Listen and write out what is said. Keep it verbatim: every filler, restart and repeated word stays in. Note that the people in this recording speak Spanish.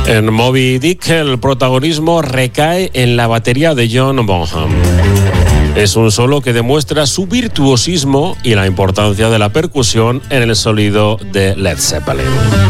En Moby Dick el protagonismo recae en la batería de John Bonham. Es un solo que demuestra su virtuosismo y la importancia de la percusión en el sonido de Led Zeppelin.